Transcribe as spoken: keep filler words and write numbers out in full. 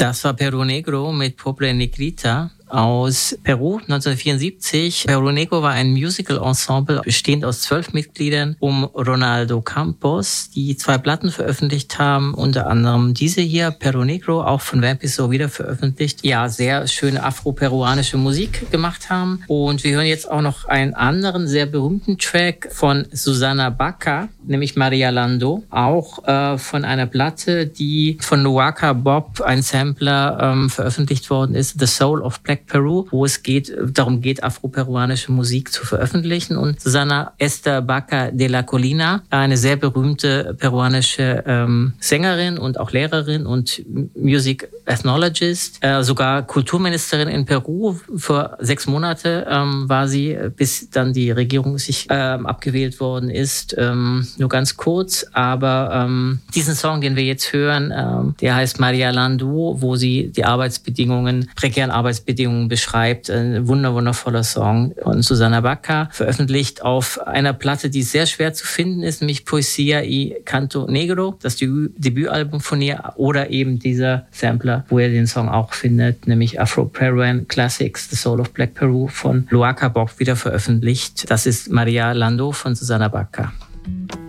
Das war Perú Negro mit Pobre Negrita aus Peru neunzehnhundertvierundsiebzig. Perú Negro war ein Musical-Ensemble bestehend aus zwölf Mitgliedern um Ronaldo Campos, die zwei Platten veröffentlicht haben, unter anderem diese hier, Perú Negro, auch von Vampiso wieder veröffentlicht. Ja, sehr schöne afro-peruanische Musik gemacht haben. Und wir hören jetzt auch noch einen anderen sehr berühmten Track von Susana Baca, nämlich Maria Landó, auch äh, von einer Platte, die von Luaka Bob, ein Sampler, ähm, veröffentlicht worden ist, The Soul of Black Peru, wo es geht, darum geht, afro-peruanische Musik zu veröffentlichen. Und Susana Esther Baca de la Colina, eine sehr berühmte peruanische ähm, Sängerin und auch Lehrerin und Music Ethnologist, äh, sogar Kulturministerin in Peru. Vor sechs Monate ähm, war sie, bis dann die Regierung sich ähm, abgewählt worden ist. Ähm, nur ganz kurz, aber ähm, diesen Song, den wir jetzt hören, ähm, der heißt Maria Landó, wo sie die Arbeitsbedingungen, prekären Arbeitsbedingungen beschreibt. Ein wunder, wundervoller Song von Susana Baca, veröffentlicht auf einer Platte, die sehr schwer zu finden ist, nämlich Poesia y Canto Negro, das Debütalbum von ihr, oder eben dieser Sampler, wo ihr den Song auch findet, nämlich Afro-Peruan Classics, The Soul of Black Peru von Luaka Bob, wieder veröffentlicht. Das ist Maria Landó von Susana Baca.